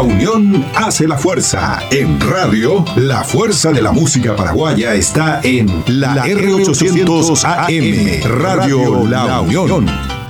unión hace la fuerza. En radio, la fuerza de la música paraguaya está en la R800 AM, Radio La Unión.